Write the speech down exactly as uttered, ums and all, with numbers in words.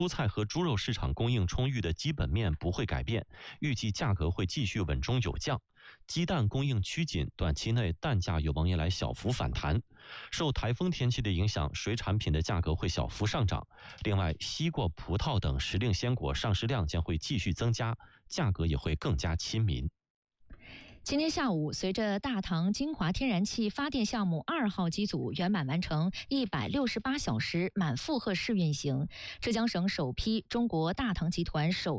蔬菜和猪肉市场供应充裕的基本面不会改变，预计价格会继续稳中有降。鸡蛋供应趋紧，短期内蛋价有望迎来小幅反弹。受台风天气的影响，水产品的价格会小幅上涨。另外，西瓜、葡萄等时令鲜果上市量将会继续增加，价格也会更加亲民。 今天下午，随着大唐金华天然气发电项目二号机组圆满完成一百六十八小时满负荷试运行，浙江省首批中国大唐集团首